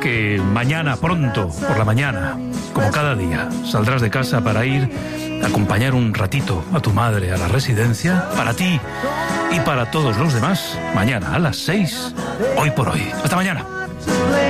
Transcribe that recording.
que mañana pronto, por la mañana, como cada día, saldrás de casa para ir a acompañar un ratito a tu madre a la residencia, para ti y para todos los demás, mañana a las 6, hoy por hoy. Hasta mañana.